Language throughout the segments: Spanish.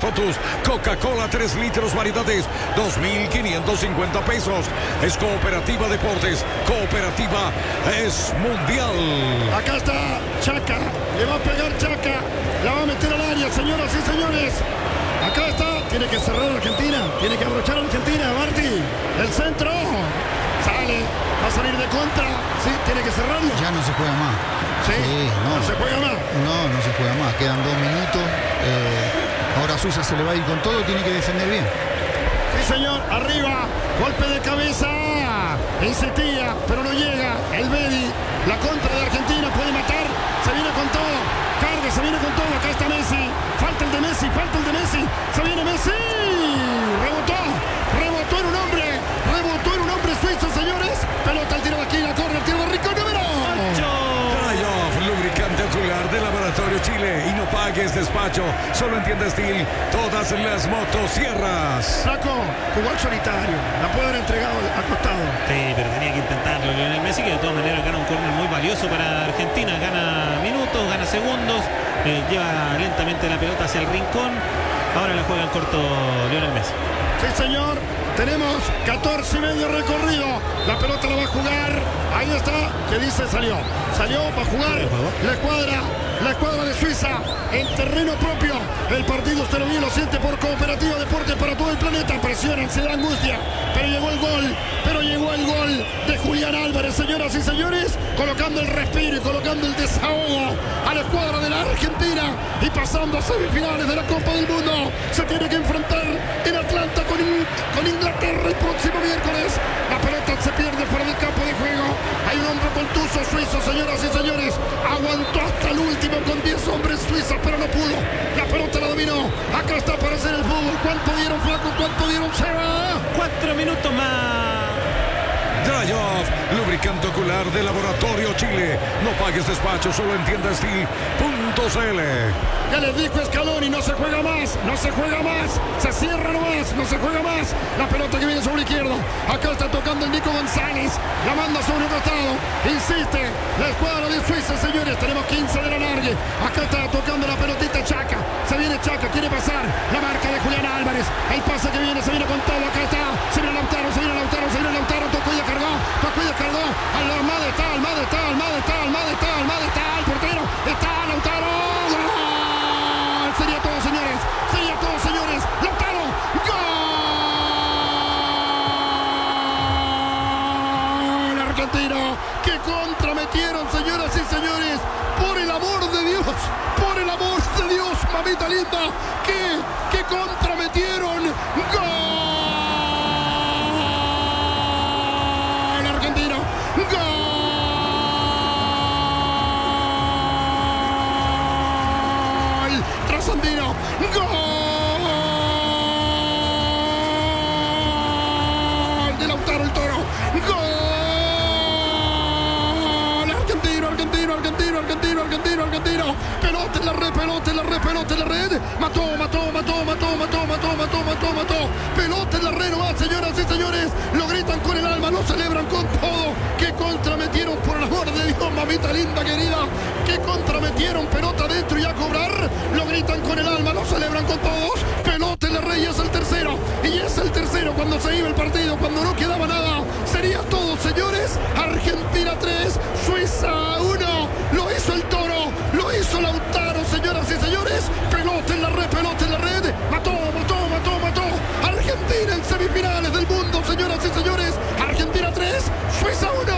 Totus. Coca-Cola 3 litros variedades, 2.550 pesos. Es Cooperativa Deportes. Cooperativa es mundial. Acá está Chaca. Le va a pegar Chaca. La va a meter al área, señoras y señores. Acá está. Tiene que cerrar Argentina. Tiene que abrochar Argentina. Martí. El centro. Sale. Va a salir de contra. Sí, tiene que cerrarlo. Ya no se juega más. Sí, no se juega más. No se juega más. Quedan 2 minutos. Ahora Suiza se le va a ir con todo. Tiene que defender bien. Sí, señor. Arriba. Golpe de cabeza. Insistía, pero no llega. El Bedi. La contra de Argentina puede matar. Se viene con todo. Carga, se viene con todo. Acá está Messi. Falta el de Messi. Falta el de Messi. Se viene Messi. Rebotó. Rebotó en un hombre. Rebotó en un hombre suizo, señores. Pelota al tiro de aquí. La corre. El tiro de Rico. Número. Lubricante ocular de Laboratorio Chile. Y no pagues despacho. Solo en Tienda Steel. Todas las motosierras. Flaco, jugó al solitario. La puede haber entregado acostado. Sí, pero tenía que intentarlo Lionel Messi, que de todas maneras gana un córner muy valioso para Argentina. Gana minutos, gana segundos. Lleva lentamente la pelota hacia el rincón. Ahora la juega en corto Lionel Messi. Sí, señor. Tenemos 14 y medio recorrido. La pelota la va a jugar. Ahí está. ¿Qué dice? Salió. Salió para jugar. La escuadra de Suiza en terreno propio. El partido usted lo ve, lo siente por Cooperativa Deportes para todo el planeta. Presionan, se da angustia. Pero llegó el gol. De Julián Álvarez, señoras y señores. Colocando el respiro y colocando el desahogo a la escuadra de la Argentina. Y pasando a semifinales de la Copa del Mundo. Se tiene que enfrentar en Atlanta con Inglaterra el próximo miércoles. La pelota se pierde fuera del campo de juego. Hay un hombre contuso suizo, señoras y señores. Aguantó hasta el último con 10 hombres suizos, pero no pudo. La pelota la dominó. Acá está para hacer el fútbol. ¿Cuánto dieron, Flaco? ¿Cuánto dieron, Seba? 4 minutos más. Dry Off, lubricante ocular de Laboratorio Chile. No pagues despacho, solo en tiendastil.cl. Ya les dijo Scaloni, no se juega más, no se juega más. Se cierra nomás, no se juega más. La pelota que viene sobre la izquierda. Acá está tocando el Nico González. La manda sobre un costado. Insiste la escuadra de Suiza, señores. Tenemos 15 de la largue. Acá está tocando la pelotita Chaca. Se viene Chaca, quiere pasar. La marca de Julián Álvarez. El pase que viene, se viene con todo. Acá está. Se viene Lautaro, se viene Lautaro, se viene Lautaro. Tocó y cargó. Almada está. El portero está Lautaro. ¡Gol! Sería todo, señores. Lautaro. ¡Gol! Argentino. ¡Qué contra metieron, señoras y señores! Por el amor de Dios, mamita linda. ¡Qué contra metieron! ¡Gol! Trasandino. ¡Gol! De Lautaro el Toro. ¡Gol! Argentino. Pelota en la red. Mató. Pelota en la red nomás, señoras y señores. Lo gritan con el alma, lo celebran con todo. ¡Qué contra metieron, por el amor de Dios, mamita linda querida! ¡Qué contra metieron! Pelota adentro y a cobrar. Lo gritan con el alma, lo celebran con todos. Pelota en la red y es el tercero. Cuando se iba el partido, cuando no quedaba nada. Sería todo, señores. Argentina 3, Suiza 1. Lo hizo el Toro, lo hizo Lautaro, señoras y señores. Pelota en la red. Mató. Argentina en semifinales del mundo, señoras y señores. Argentina 3, Suiza 1.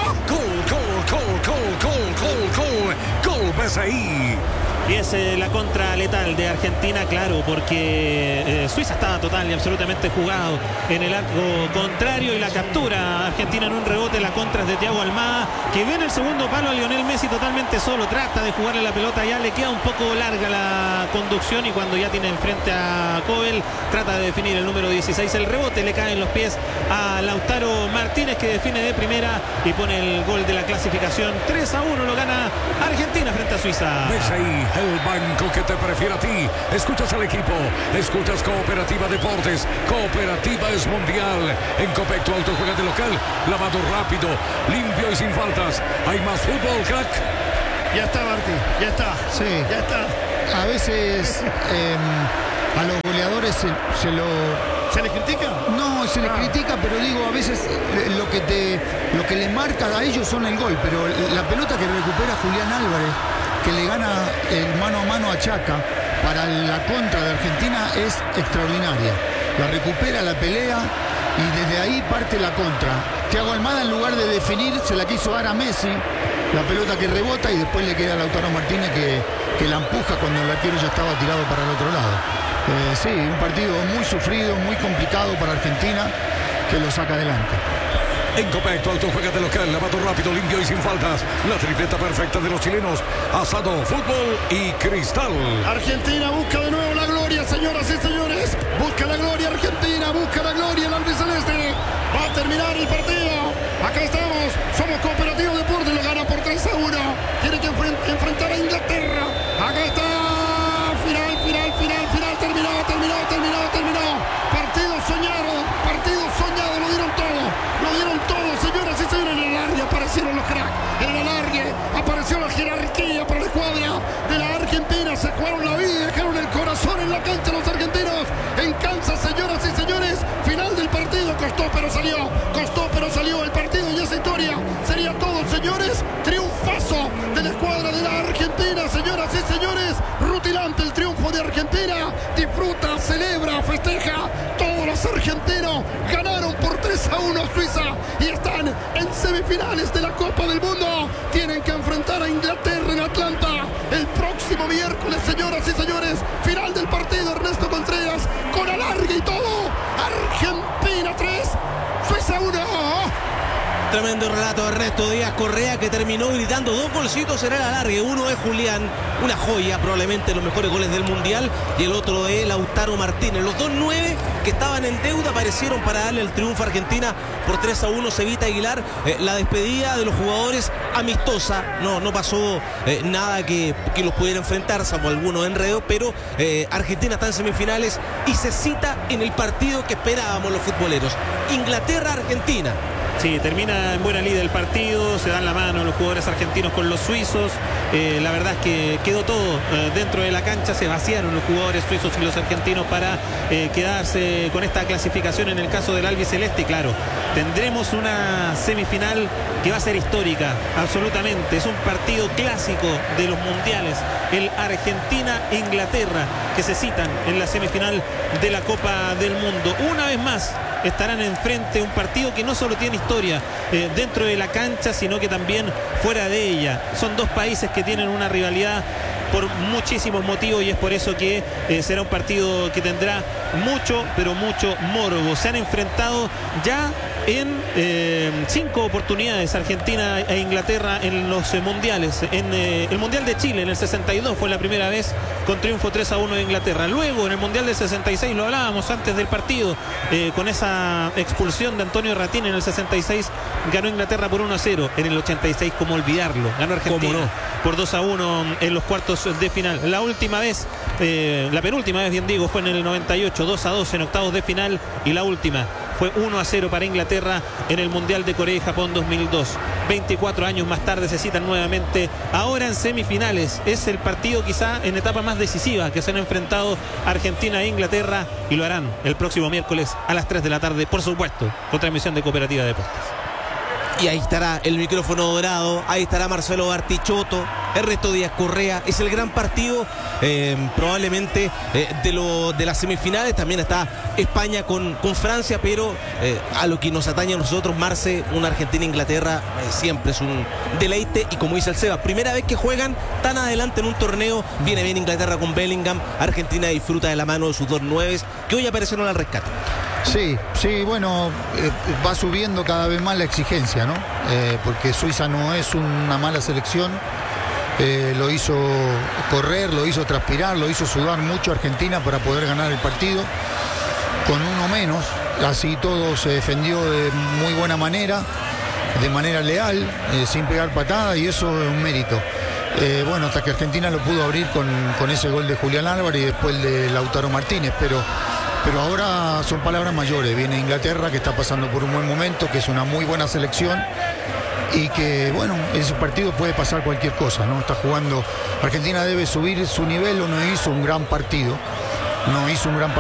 Gol, PSI. Y es la contra letal de Argentina, claro, porque Suiza estaba total y absolutamente jugado en el arco contrario y la captura Argentina en un rebote. La contra es de Thiago Almada, que viene el segundo palo a Lionel Messi totalmente solo, trata de jugarle la pelota, ya le queda un poco larga la conducción y cuando ya tiene enfrente a Kobel, trata de definir el número 16. El rebote le cae en los pies a Lautaro Martínez, que define de primera y pone el gol de la clasificación. 3-1 lo gana Argentina frente a Suiza. ¿Ves ahí? El banco que te prefiere a ti. Escuchas al equipo. Escuchas Cooperativa Deportes. Cooperativa es mundial. En Copec tu auto juega de local. Lavado rápido, limpio y sin faltas. Hay más fútbol, crack. Ya está, Martí. Ya está. Sí. Ya está. A veces a los veces se le critica. No, se les critica, pero digo, a veces lo que le marca a ellos son el gol, pero la pelota que recupera Julián Álvarez, que le gana el mano a mano a Chaca para la contra de Argentina, es extraordinaria. La recupera, la pelea y desde ahí parte la contra. Thiago Almada, en lugar de definir, se la quiso dar a Messi, la pelota que rebota, y después le queda a Lautaro Martínez que la empuja cuando el arquero ya estaba tirado para el otro lado. Sí, un partido muy sufrido, muy complicado para Argentina, que lo saca adelante. En Copec, tu auto juega de local, lavado rápido, limpio y sin faltas. La tripleta perfecta de los chilenos: asado, fútbol y cristal. Argentina busca de nuevo la gloria, señoras y señores. Busca la gloria Argentina, busca la gloria el albiceleste. Va a terminar el partido. Acá estamos, somos Cooperativa Deportes, lo gana por 3-1. Tiene que enfrentar a Inglaterra. Acá está. Final. Terminó. Partido soñado, lo dieron todo, señoras y señores. En el alargue aparecieron los cracks. En el alargue apareció la jerarquía para la escuadra de la Argentina. Se jugaron la vida, dejaron el corazón en la cancha los argentinos. En Kansas, señoras y señores. Final del partido, costó pero salió. El partido y esa historia sería todo, señores. Triunfazo de la escuadra de la Argentina, señoras y señores. Rutilante el triunfo de Argentina. Disfruta, celebra, festeja. Todos los argentinos ganaron por 3-1 a Suiza y están en semifinales de la Copa del Mundo. Tienen que enfrentar a Inglaterra en Atlanta el próximo miércoles, señoras y señores. Final del partido, Ernesto Contreras, con alargue y todo. Argentina 3, Suiza 1. Tremendo relato de Ernesto Díaz Correa, que terminó gritando 2 golcitos en el alargue. Uno es Julián, una joya, probablemente los mejores goles del Mundial, y el otro de Lautaro Martínez. Los 2-9 que estaban en deuda aparecieron para darle el triunfo a Argentina por 3-1. Cevita Aguilar, la despedida de los jugadores amistosa, no pasó nada que los pudiera enfrentar, salvo algunos enredos, pero Argentina está en semifinales y se cita en el partido que esperábamos los futboleros: Inglaterra-Argentina. Sí, termina en buena lid el partido, se dan la mano los jugadores argentinos con los suizos. La verdad es que quedó todo dentro de la cancha, se vaciaron los jugadores suizos y los argentinos para quedarse con esta clasificación en el caso del albiceleste. Y claro, tendremos una semifinal que va a ser histórica, absolutamente. Es un partido clásico de los mundiales, el Argentina-Inglaterra, que se citan en la semifinal de la Copa del Mundo. Una vez más estarán enfrente, un partido que no solo tiene historia dentro de la cancha, sino que también fuera de ella. Son dos países que tienen una rivalidad por muchísimos motivos, y es por eso que será un partido que tendrá mucho, pero mucho morbo. Se han enfrentado ya en 5 oportunidades Argentina e Inglaterra en los mundiales. En el Mundial de Chile en el 62 fue la primera vez, con triunfo 3-1 de Inglaterra. Luego en el Mundial del 66, lo hablábamos antes del partido, con esa expulsión de Antonio Ratín en el 66, ganó Inglaterra por 1-0. En el 86, ¿cómo olvidarlo? Ganó Argentina por 2-1 en los cuartos de final. La última vez, la penúltima vez, bien digo, fue en el 98, 2-2 en octavos de final, y la última fue 1-0 para Inglaterra en el Mundial de Corea y Japón 2002. 24 años más tarde se citan nuevamente, ahora en semifinales. Es el partido quizá en etapa más decisiva que se han enfrentado Argentina e Inglaterra, y lo harán el próximo miércoles a las 3 de la tarde, por supuesto, con transmisión de Cooperativa Deportes. Y ahí estará el micrófono dorado, ahí estará Marcelo Bartichotto, Ernesto Díaz Correa. Es el gran partido probablemente de las semifinales. También está España con Francia, pero a lo que nos atañe a nosotros, Marce, una Argentina-Inglaterra siempre es un deleite. Y como dice el Seba, primera vez que juegan tan adelante en un torneo. Viene bien Inglaterra con Bellingham, Argentina disfruta de la mano de sus 2-9 que hoy aparecieron al rescate. Sí, bueno, va subiendo cada vez más la exigencia, ¿no? Porque Suiza no es una mala selección. Lo hizo correr, lo hizo transpirar, lo hizo sudar mucho Argentina para poder ganar el partido con uno menos. Así todo se defendió de muy buena manera, de manera leal, sin pegar patada, y eso es un mérito. Bueno, hasta que Argentina lo pudo abrir con ese gol de Julián Álvarez y después el de Lautaro Martínez, pero ahora son palabras mayores. Viene Inglaterra, que está pasando por un buen momento, que es una muy buena selección, y que, bueno, en ese partido puede pasar cualquier cosa, ¿no? Está jugando, Argentina debe subir su nivel, o no hizo un gran partido.